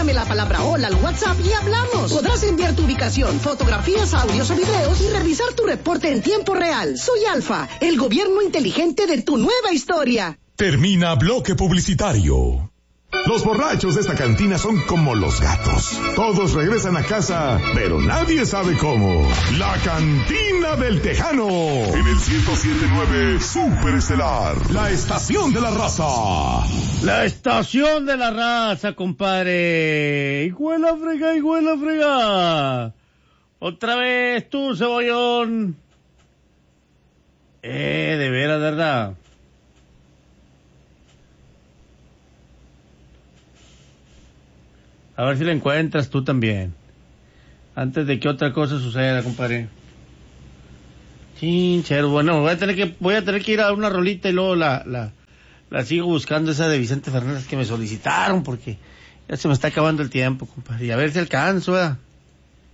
Dame la palabra hola al WhatsApp y hablamos. Podrás enviar tu ubicación, fotografías, audios o videos y revisar tu reporte en tiempo real. Soy Alfa, el gobierno inteligente de tu nueva historia. Termina bloque publicitario. Los borrachos de esta cantina son como los gatos. Todos regresan a casa, pero nadie sabe cómo. La Cantina del Tejano. En el 107.9 Superestelar. La estación de la raza. La estación de la raza, compadre. Iguela frega, iguela frega. Otra vez tú, cebollón. De veras, ¿verdad? A ver si la encuentras tú también. Antes de que otra cosa suceda, compadre. Chinchero, bueno, voy a tener que ir a una rolita y luego la sigo buscando, esa de Vicente Fernández que me solicitaron, porque ya se me está acabando el tiempo, compadre. Y a ver si alcanzo, ¿verdad?